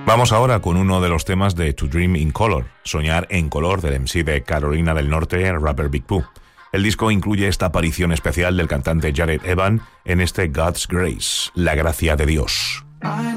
Vamos ahora con uno de los temas de To Dream in Color, Soñar en Color, del MC de Carolina del Norte, el rapper Big Pooh. El disco incluye esta aparición especial del cantante Jared Evan en este God's Grace, la gracia de Dios.